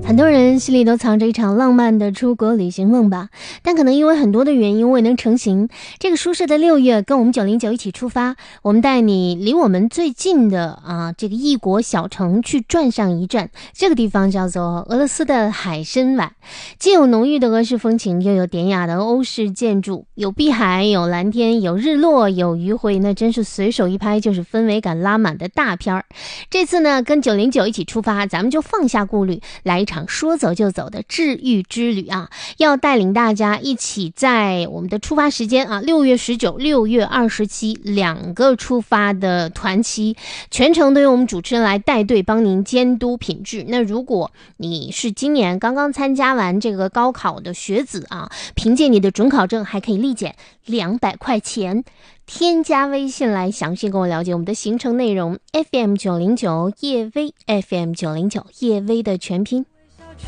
很多人心里都藏着一场浪漫的出国旅行梦吧，但可能因为很多的原因未能成行。这个舒适的6月，跟我们909一起出发，我们带你离我们最近的这个异国小城去转上一转。这个地方叫做俄罗斯的海参崴，既有浓郁的俄式风情，又有典雅的欧式建筑，有碧海，有蓝天，有日落，有余晖，那真是随手一拍就是氛围感拉满的大片儿。这次呢，跟909一起出发，咱们就放下顾虑，来一场说走就走的治愈之旅啊！要带领大家一起在我们的出发时间6月19、6月27两个出发的团期，全程都由我们主持人来带队帮您监督品质。那如果你是今年刚刚参加完这个高考的学子凭借你的准考证还可以立减200块钱。添加微信来详细跟我了解我们的行程内容 FM 909夜微 FM 909夜微的全拼。